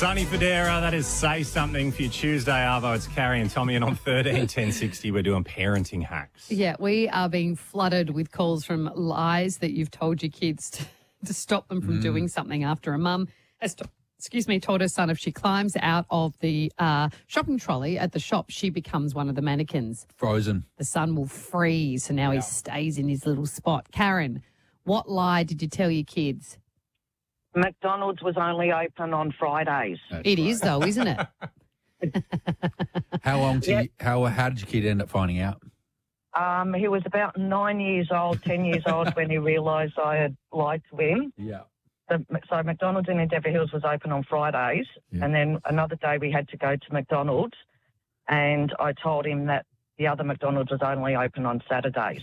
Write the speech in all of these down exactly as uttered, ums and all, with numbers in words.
Sonny Federa, that is Say Something for your Tuesday, Arvo. It's Carrie and Tommy, and on thirteen ten sixty, we're doing parenting hacks. Yeah, we are being flooded with calls from lies that you've told your kids to, to stop them from mm. doing something after a mum has, to, excuse me, told her son if she climbs out of the uh, shopping trolley at the shop, she becomes one of the mannequins. Frozen. The son will freeze, so now yeah. he stays in his little spot. Karen, what lie did you tell your kids? McDonald's was only open on Fridays. That's it right. is, though, isn't it? How long did yep. you, how how did your kid end up finding out? Um, he was about nine years old, ten years old when he realised I had lied to him. Yeah. The, so McDonald's in Endeavour Hills was open on Fridays, yeah. and then another day we had to go to McDonald's, and I told him that the other McDonald's was only open on Saturdays.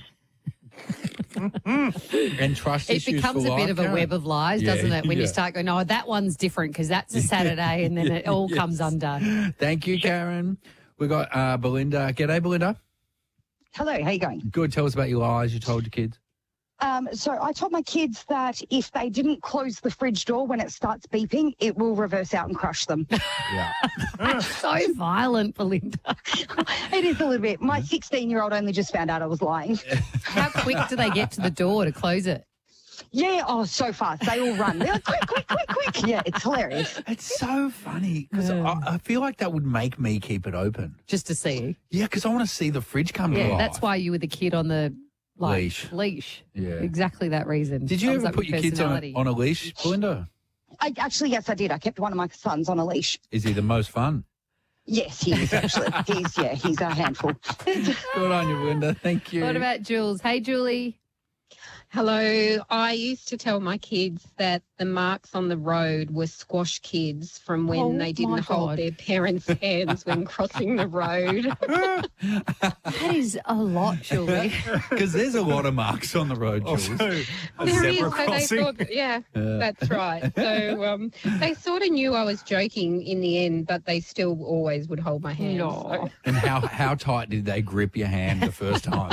And trust it issues becomes for a bit life, of a Karen. web of lies, yeah, doesn't it? When yeah. you start going, oh, that one's different because that's a Saturday, and then yeah, it all yes. comes undone. Thank you, Karen. We got uh, Belinda. G'day, Belinda. Hello, how you going? Good. Tell us about your lies you told your kids. Um, so I told my kids that if they didn't close the fridge door when it starts beeping, it will reverse out and crush them. Yeah. So violent, Belinda. It is a little bit. My sixteen-year-old only just found out I was lying. How quick do they get to the door to close it? Yeah, oh, so fast. They all run. They're like, quick, quick, quick, quick. Yeah, it's hilarious. It's so funny because yeah. I, I feel like that would make me keep it open. Just to see? Yeah, because I want to see the fridge come yeah, to life. That's why you were the kid on the like, leash. Leash. Yeah. Exactly that reason. Did you ever put your kids on a, on a leash, Belinda? I, actually, yes, I did. I kept one of my sons on a leash. Is he the most fun? Yes, he is actually. he's, yeah, he's a handful. Good on you, Belinda. Thank you. What about Jules? Hey, Julie. Hello. I used to tell my kids that the marks on the road were squash kids from when oh, they didn't hold their parents' hands when crossing the road. That is a lot, Julie. Because there's a lot of marks on the road, Jules. Also, a there zebra is. So crossing. they thought, yeah, yeah, that's right. So um, they sort of knew I was joking in the end, but they still always would hold my hand. No. So. And how, how tight did they grip your hand the first time?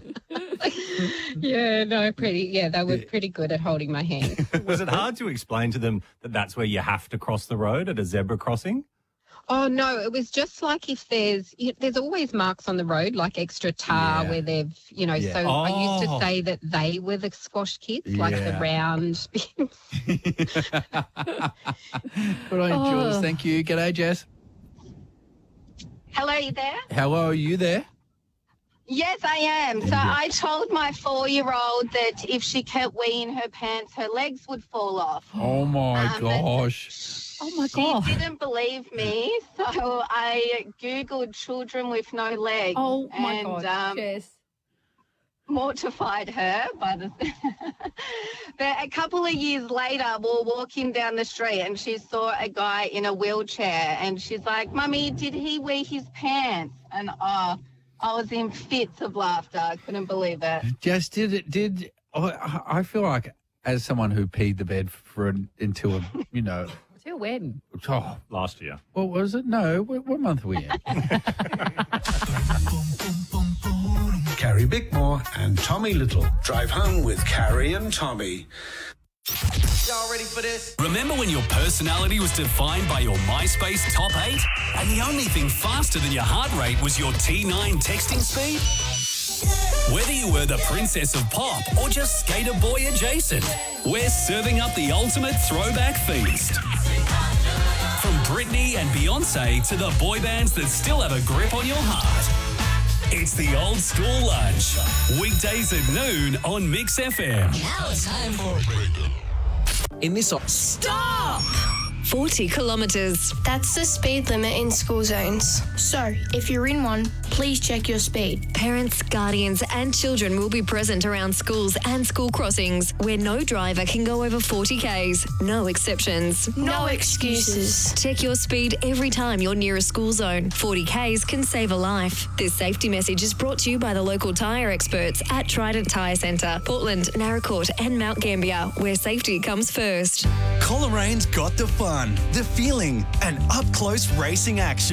Yeah, no, pretty. Yeah, they were pretty good at holding my hand. Was it hard to explain to them that that's where you have to cross the road at a zebra crossing? Oh no, it was just like if there's there's always marks on the road, like extra tar yeah. where they've, you know. Yeah. So oh. I used to say that they were the squash kids, yeah. like the round. Good on you, oh. Jules. Thank you. G'day, Jess. Hello, you there? Hello, are you there? Yes, I am. So Yeah. I told my four-year-old that if she kept weeing her pants, her legs would fall off. Oh, my Um, gosh. Oh, my She God. didn't believe me, so I Googled children with no legs. Oh, my and, God, um, Jess. mortified her by the but a couple of years later we were walking down the street and she saw a guy in a wheelchair and she's like, Mummy, did he wee his pants? And oh, I was in fits of laughter. I couldn't believe it. Jess, did it, did, oh, I I feel like as someone who peed the bed for an, until, a, you know. Till when? Oh, Last year. what was it? No, what, what month are we in? Carrie Bickmore and Tommy Little drive home with Carrie and Tommy. Y'all ready for this? Remember when your personality was defined by your MySpace top eight? And the only thing faster than your heart rate was your T nine texting speed? Whether you were the princess of pop or just skater boy adjacent, we're serving up the ultimate throwback feast. From Britney and Beyonce to the boy bands that still have a grip on your heart. It's the Old School Lunch. Weekdays at noon on Mix F M. Now it's time for a break. In this... Stop! forty kilometres. That's the speed limit in school zones. So, if you're in one, please check your speed. Parents, guardians and children will be present around schools and school crossings where no driver can go over forty kays. No exceptions. No excuses. Check your speed every time you're near a school zone. forty kays can save a life. This safety message is brought to you by the local tyre experts at Trident Tyre Centre, Portland, Naracoorte and Mount Gambier, where safety comes first. Collarain's got the fun, the feeling, and up-close racing action.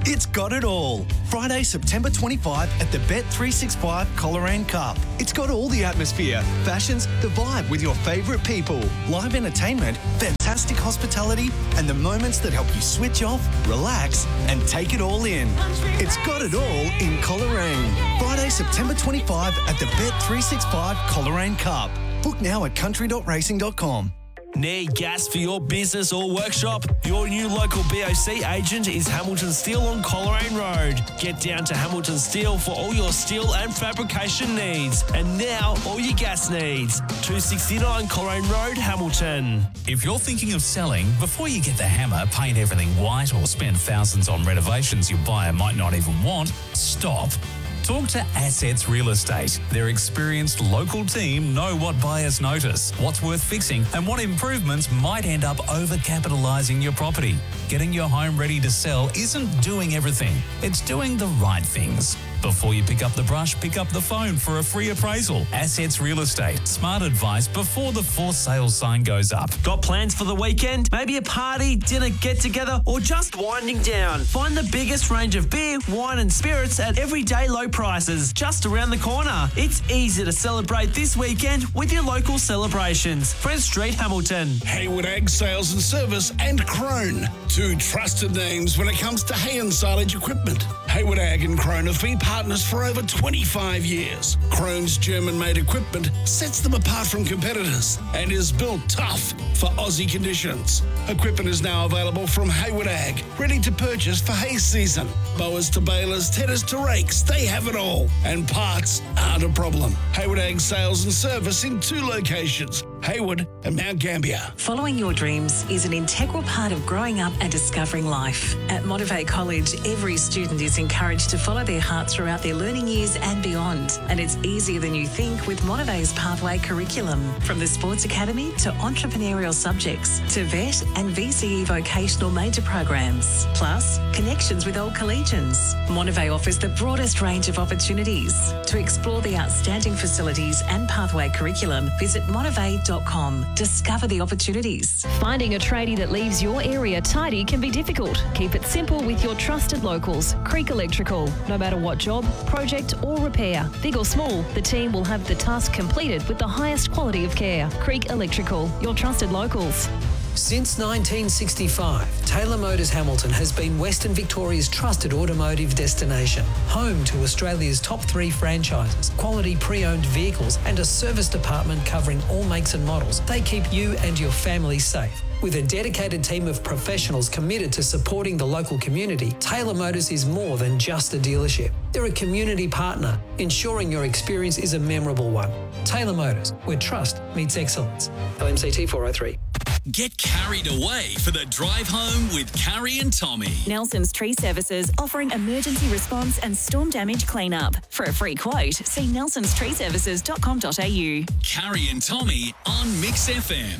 It's got it all. Friday, September twenty-fifth at the Bet three sixty-five Coleraine Cup. It's got all the atmosphere, fashions, the vibe with your favourite people, live entertainment, fantastic hospitality, and the moments that help you switch off, relax, and take it all in. It's got it all in Coleraine. Friday, September twenty-fifth at the Bet three sixty-five Coleraine Cup. Book now at country dot racing dot com. Need gas for your business or workshop? Your new local B O C agent is Hamilton Steel on Coleraine Road. Get down to Hamilton Steel for all your steel and fabrication needs. And now, all your gas needs. two sixty-nine Coleraine Road, Hamilton. If you're thinking of selling, before you get the hammer, paint everything white, or spend thousands on renovations your buyer might not even want, stop. Talk to Assets Real Estate. Their experienced local team know what buyers notice, what's worth fixing, and what improvements might end up over-capitalising your property. Getting your home ready to sell isn't doing everything. It's doing the right things. Before you pick up the brush, pick up the phone for a free appraisal. Assets Real Estate. Smart advice before the for sale sign goes up. Got plans for the weekend? Maybe a party, dinner, get-together, or just winding down? Find the biggest range of beer, wine and spirits at everyday low prices just around the corner. It's easy to celebrate this weekend with your local celebrations. Friend Street, Hamilton. Hayward Ag Sales and Service and Crone. Two trusted names when it comes to hay and silage equipment. Hayward Ag and Crone have been partners for over twenty-five years. Crone's German-made equipment sets them apart from competitors and is built tough for Aussie conditions. Equipment is now available from Hayward Ag, ready to purchase for hay season. Mowers to balers, tedders to rakes, they have it all. And parts aren't a problem. Hayward Ag Sales and Service in two locations, Hayward and Mount Gambier. Following your dreams is an integral part of growing up and discovering life. At Motivate College, every student is encouraged to follow their heart throughout their learning years and beyond. And it's easier than you think with Motivate's Pathway curriculum. From the Sports Academy to entrepreneurial subjects to vet and V C E vocational major programs. Plus, connections with old collegians. Motivate offers the broadest range of opportunities. To explore the outstanding facilities and Pathway curriculum, visit motivate dot com. Discover the opportunities. Finding a tradie that leaves your area tidy can be difficult. Keep it simple with your trusted locals, Creek Electrical. No matter what job, project or repair, big or small, the team will have the task completed with the highest quality of care. Creek Electrical, your trusted locals. Since nineteen sixty-five, Taylor Motors Hamilton has been Western Victoria's trusted automotive destination, home to Australia's top three franchises, quality pre-owned vehicles and a service department covering all makes and models. They keep you and your family safe. With a dedicated team of professionals committed to supporting the local community, Taylor Motors is more than just a dealership. They're a community partner, ensuring your experience is a memorable one. Taylor Motors, where trust meets excellence. L M C T four oh three. Get carried away for the drive home with Carrie and Tommy. Nelson's Tree Services offering emergency response and storm damage cleanup. For a free quote, see nelsons tree services dot com dot a u. Carrie and Tommy on Mix F M.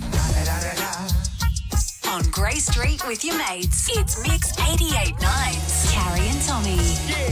On Grey Street with your mates, it's Mix eighty-eight point nine. Carrie and Tommy. Yeah.